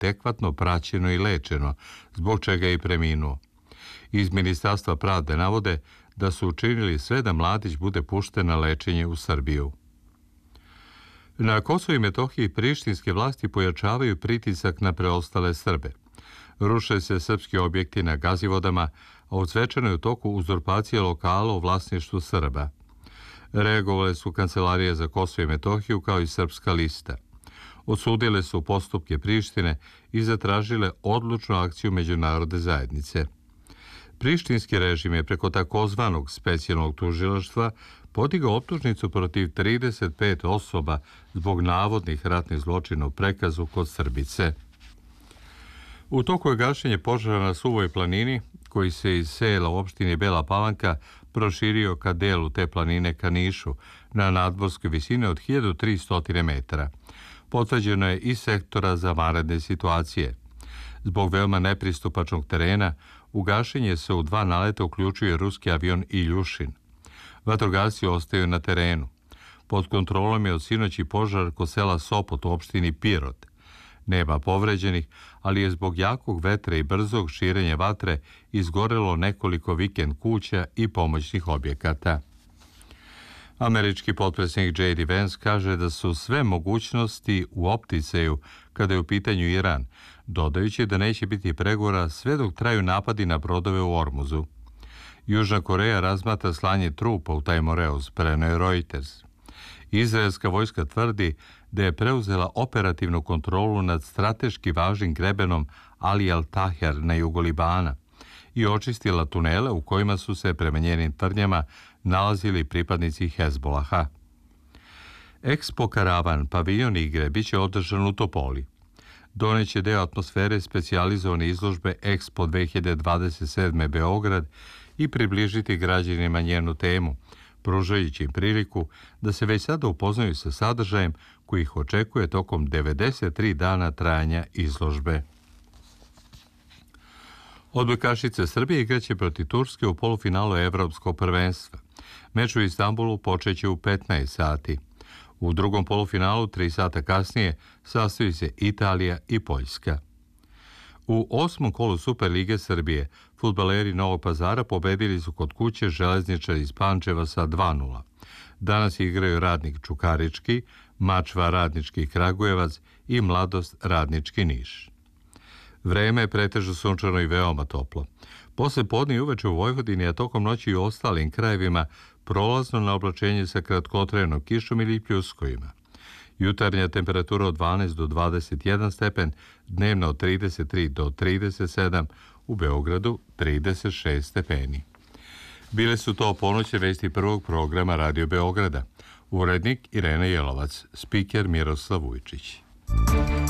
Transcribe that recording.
adekvatno praćeno i lečeno, zbog čega je i preminuo. Iz Ministarstva pravde navode da su učinili sve da mladić bude pušten na lečenje u Srbiju. Na Kosovu i Metohiji prištinske vlasti pojačavaju pritisak na preostale Srbe. Ruše se srpski objekti na Gazivodama, a u Zvečanu je u toku uzurpacije lokala u vlasništvu Srba. Reagovale su Kancelarije za Kosovo i Metohiju kao i Srpska lista. Osudile su postupke Prištine i zatražile odlučnu akciju međunarodne zajednice. Prištinski režim je preko takozvanog specijalnog tužilaštva podigao optužnicu protiv 35 osoba zbog navodnih ratnih zločina u Prekazu kod Srbice. U toku je gašenje požara na Suvoj planini, koji se iz sela u opštini Bela Palanka proširio ka delu te planine ka Nišu na nadmorskoj visini od 1300 metara. Potvrđeno je iz sektora za vanredne situacije. Zbog veoma nepristupačnog terena, u gašenje se u 2 naleta uključuje ruski avion Iljušin. Vatrogasci ostaju na terenu. Pod kontrolom je od sinoći požar kod sela Sopot u opštini Pirot. Nema povređenih, ali je zbog jakog vetra i brzog širenja vatre izgorelo nekoliko vikend kuća i pomoćnih objekata. Američki potpredsjednik J.D. Vance kaže da su sve mogućnosti u opticaju kada je u pitanju Iran, dodajući da neće biti pregovora sve dok traju napadi na brodove u Ormuzu. Južna Koreja razmatra slanje trupa u taj Moreuz, preneo je Reuters. Izraelska vojska tvrdi da je preuzela operativnu kontrolu nad strateški važnim grebenom Ali al-Taher na jugu Libana i očistila tunele u kojima su se, prema njenim tvrdnjama, nalazili pripadnici Hezbolaha. Expo Karavan, paviljon igre, bit će održan u Topoli. Doneće deo atmosfere specijalizovane izložbe Expo 2027. Beograd i približiti građanima njenu temu, pružajući im priliku da se već sada upoznaju sa sadržajem koji ih očekuje tokom 93 dana trajanja izložbe. Odbojkašice Srbije igraće protiv Turske u polufinalu Evropskog prvenstva. Meč u Istanbulu počeće u 15 sati. U drugom polufinalu, 3 sata kasnije, sastoji se Italija i Poljska. U 8. kolu Superlige Srbije fudbaleri Novog Pazara pobedili su kod kuće Železničari iz Pančeva sa 2:0. Danas igraju Radnik Čukarički, Mačva Radnički Kragujevac i Mladost Radnički Niš. Vreme je pretežno sunčano i veoma toplo. Posle podne i uveče u Vojvodini, a tokom noći i u ostalim krajevima, prolazno na oblačenje sa kratkotrajnom kišom ili pljuskovima. Jutarnja temperatura od 12 do 21 stepen, dnevna od 33 do 37, u Beogradu 36 stepeni. Bile su to ponoćne vesti prvog programa Radio Beograda. Urednik Irena Jelovac, spiker Miroslav Vujčić.